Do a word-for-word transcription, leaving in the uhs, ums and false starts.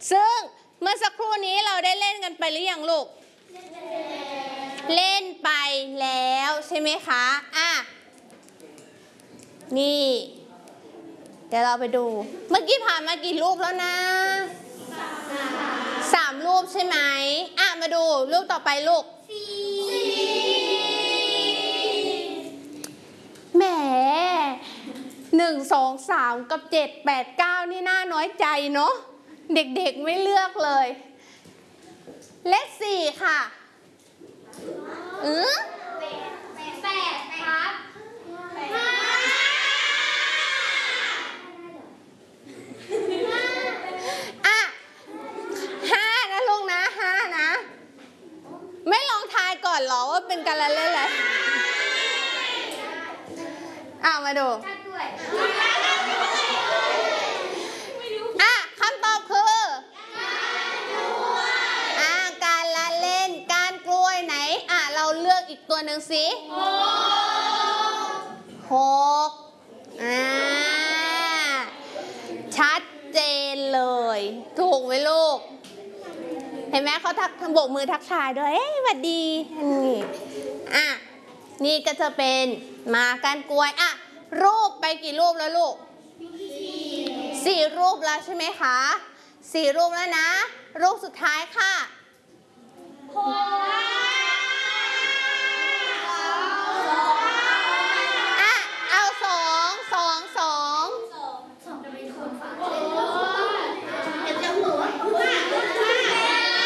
ซึ่งเมื่อสักครู่นี้เราได้เล่นกันไปหรือยังลูกเล่นไปแล้วใช่ไหมคะอ่ะนี่เดี๋ยวเราไปดูเมื่อกี้ผ่านมากี่รูปแล้วนะสามรูปใช่ไหมอ่ะมาดูรูปต่อไปลูกแหมหนึ่งสองสามกับเจ็ดแปดเก้านี่น่าน้อยใจเนาะเด็กๆไม่เลือกเลยเลขสี่ค่ะอือแปดครับอ่ะห้านะลูกนะห้านะไม่ลองทายก่อนหรอว่าเป็นการละเล่นอะไรอ่ะมาดูอ่ะคำตอบคืออ่ะการละเล่นการกล้วยไหนอ่ะเราเลือกอีกตัวหนึ่งสิหกอ่าชัดเจนเลยถูกไหมลูกเห็นไหมเขาทักทำโบกมือทักทายด้วยเอ้ยสวัสดีนี่อ่ะนี่ก็จะเป็นมาการกล้วยอ่ะรูปไปกี่รูปแล้วลูกสี่รูปแล้วใช่ไหมคะสี่รูปแล้วนะรูปสุดท้ายค่ะหก